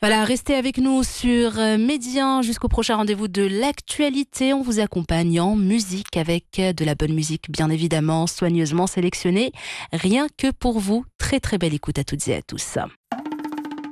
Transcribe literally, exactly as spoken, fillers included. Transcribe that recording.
Voilà, restez avec nous sur euh, Médien jusqu'au prochain rendez-vous de l'actualité. On vous accompagne en musique avec euh, de la bonne musique, bien évidemment, soigneusement sélectionnée. Rien que pour vous. Très très belle écoute à toutes et à tous.